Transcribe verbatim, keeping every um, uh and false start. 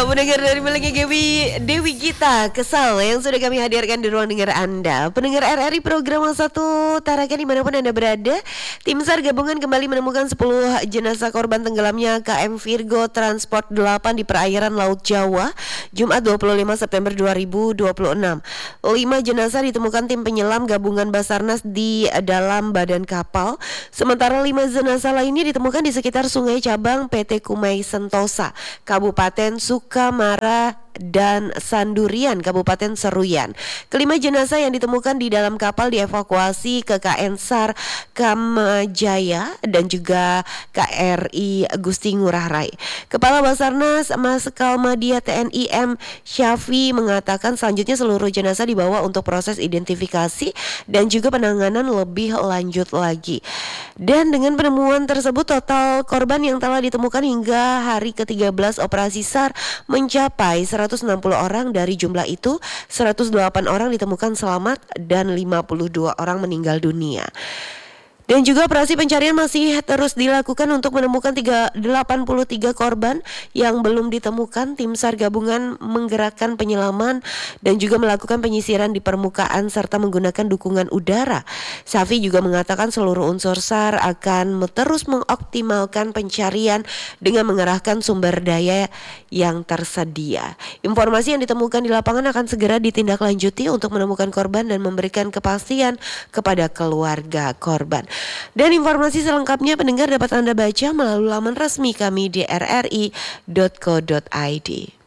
pendengar dari miliknya Dewi, Dewi Gita Kesal yang sudah kami hadirkan di ruang dengar Anda. Pendengar R R I program satu Tarakan dimanapun Anda berada. Tim SAR gabungan kembali menemukan sepuluh jenazah korban tenggelamnya K M Virgo Transport delapan di perairan Laut Jawa Jumat dua puluh lima September dua ribu dua puluh enam. Lima jenazah ditemukan tim penyelam gabungan Basarnas di dalam badan kapal. Sementara lima jenazah lainnya ditemukan di sekitar Sungai Cabang P T Kumai Sentosa, Kabupaten Sukamara dan Sandurian, Kabupaten Seruyan. Kelima jenazah yang ditemukan di dalam kapal dievakuasi ke K N SAR Kamajaya dan juga K R I Gusti Ngurah Rai. Kepala Basarnas Marskal Madya T N I M Syafi mengatakan selanjutnya seluruh jenazah dibawa untuk proses identifikasi dan juga penanganan lebih lanjut lagi. Dan dengan penemuan tersebut total korban yang telah ditemukan hingga hari ke tiga belas operasi SAR mencapai seratus enam puluh orang. Dari jumlah itu seratus delapan orang ditemukan selamat dan lima puluh dua orang meninggal dunia. Dan juga operasi pencarian masih terus dilakukan untuk menemukan delapan puluh tiga korban yang belum ditemukan. Tim SAR gabungan menggerakkan penyelaman dan juga melakukan penyisiran di permukaan serta menggunakan dukungan udara. Syafi juga mengatakan seluruh unsur SAR akan terus mengoptimalkan pencarian dengan mengerahkan sumber daya yang tersedia. Informasi yang ditemukan di lapangan akan segera ditindaklanjuti untuk menemukan korban dan memberikan kepastian kepada keluarga korban. Dan informasi selengkapnya pendengar dapat Anda baca melalui laman resmi kami di r r i dot co dot i d.